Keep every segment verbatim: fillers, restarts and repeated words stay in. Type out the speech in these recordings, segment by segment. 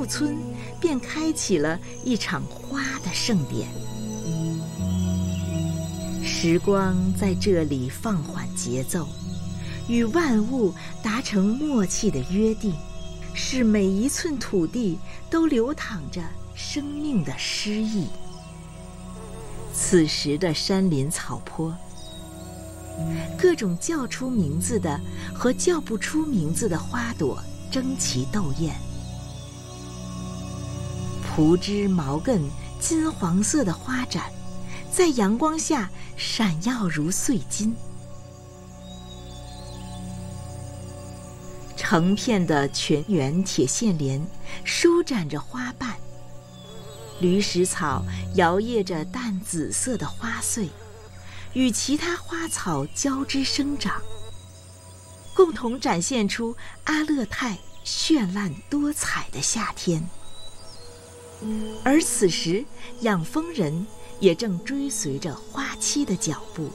木村便开启了一场花的盛典。时光在这里放缓节奏，与万物达成默契的约定，使每一寸土地都流淌着生命的诗意。此时的山林草坡，各种叫出名字的和叫不出名字的花朵争奇斗艳，蒲枝毛茛金黄色的花盏在阳光下闪耀如碎金。成片的全缘铁线莲舒展着花瓣，驴食草摇曳着淡紫色的花穗，与其他花草交织生长，共同展现出阿勒泰绚烂多彩的夏天。而此时，养蜂人也正追随着花期的脚步。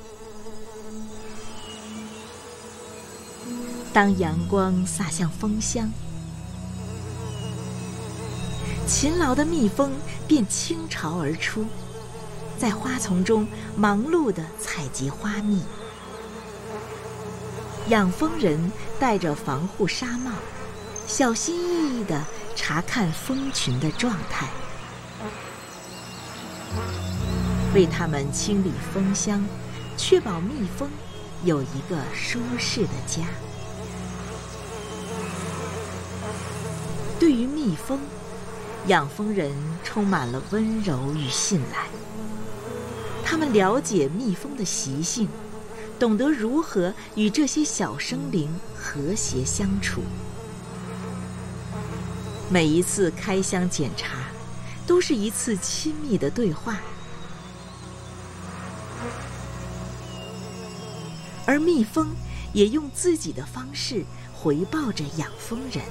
当阳光洒向蜂箱，勤劳的蜜蜂便倾巢而出，在花丛中忙碌地采集花蜜。养蜂人戴着防护纱帽，小心翼翼地查看蜂群的状态，为它们清理蜂箱，确保蜜蜂有一个舒适的家。对于蜜蜂，养蜂人充满了温柔与信赖。他们了解蜜蜂的习性，懂得如何与这些小生灵和谐相处。每一次开箱检查，都是一次亲密的对话。而蜜蜂也用自己的方式回报着养蜂人。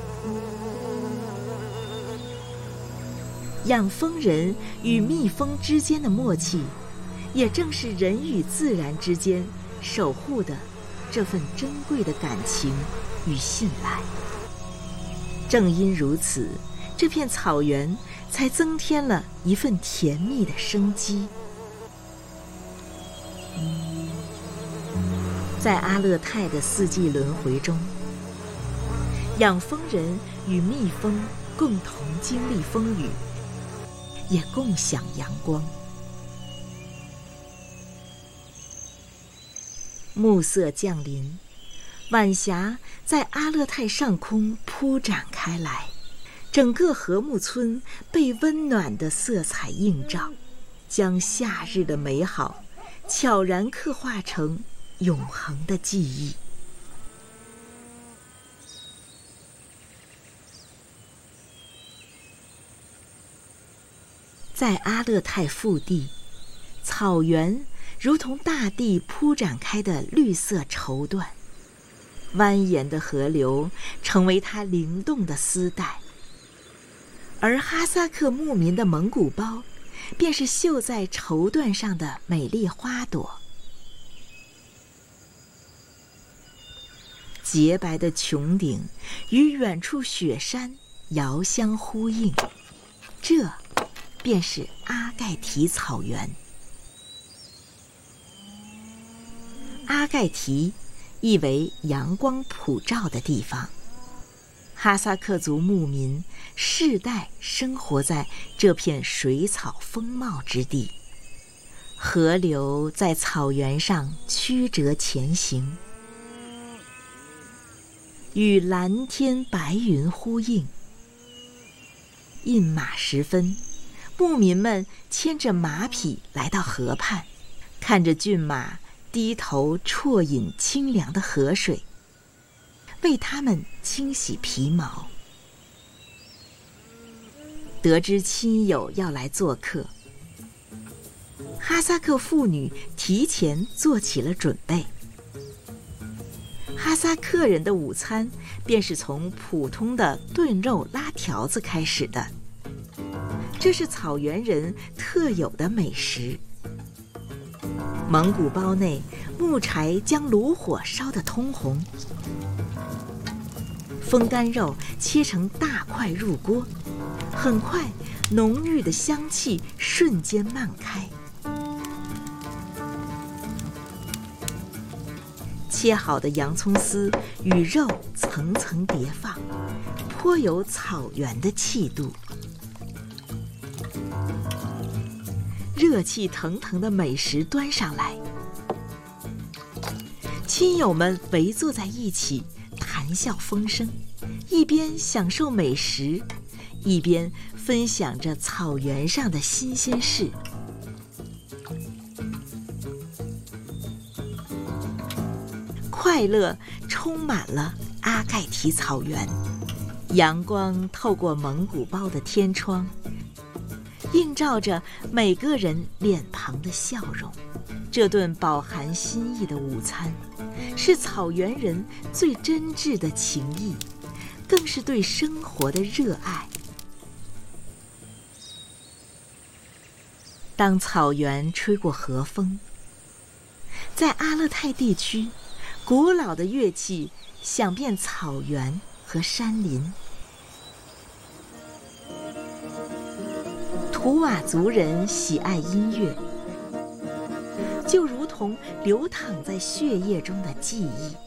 养蜂人与蜜蜂之间的默契，也正是人与自然之间守护的这份珍贵的感情与信赖。正因如此，这片草原才增添了一份甜蜜的生机。在阿勒泰的四季轮回中，养蜂人与蜜蜂共同经历风雨，也共享阳光。暮色降临，晚霞在阿勒泰上空铺展开来，整个禾木村被温暖的色彩映照，将夏日的美好悄然刻画成永恒的记忆。在阿勒泰腹地，草原如同大地铺展开的绿色绸缎，蜿蜒的河流成为它灵动的丝带，而哈萨克牧民的蒙古包便是绣在绸缎上的美丽花朵。洁白的穹顶与远处雪山遥相呼应，这便是阿盖提草原。阿盖提意为阳光普照的地方，哈萨克族牧民世代生活在这片水草丰茂之地，河流在草原上曲折前行，与蓝天白云呼应。饮马时分，牧民们牵着马匹来到河畔，看着骏马低头啜饮清凉的河水，为它们清洗皮毛。得知亲友要来做客，哈萨克妇女提前做起了准备。哈萨克人的午餐便是从普通的炖肉拉条子开始的，这是草原人特有的美食。蒙古包内，木柴将炉火烧得通红，风干肉切成大块入锅， 很快，浓郁的香气瞬间漫开。切好的洋葱丝与肉层层叠放，颇有草原的气度。热气腾腾的美食端上来，亲友们围坐在一起，谈笑风生，一边享受美食，一边分享着草原上的新鲜事。快乐充满了阿盖提草原，阳光透过蒙古包的天窗，映照着每个人脸庞的笑容。这顿饱含心意的午餐，是草原人最真挚的情谊，更是对生活的热爱。当草原吹过和风，在阿勒泰地区，古老的乐器响遍草原和山林。图瓦族人喜爱音乐，就如同流淌在血液中的记忆。